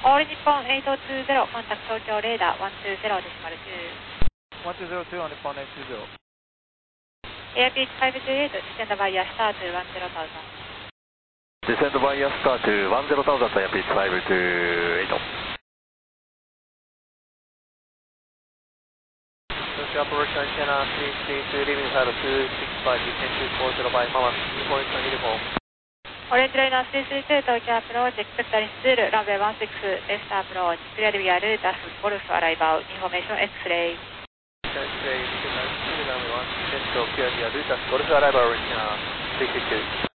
All Nippon 820, contact Tokyo radar 120 decimal 2. 1202 on Nippon 820. Airbus 528, descend via star to 10,000. Descend via star to 10,000, Airbus 528. Tokyo Operation Antenna 332, leaving side 265, descend to 405, Mama, information uniform. Orange Liner 332, Tokyo approach, expect receive, runway 16, left approach, clear via Lutas, Golf arrival, information X-ray. X-ray, runway 16, Tokyo via Lutas, Golf arrival, 362.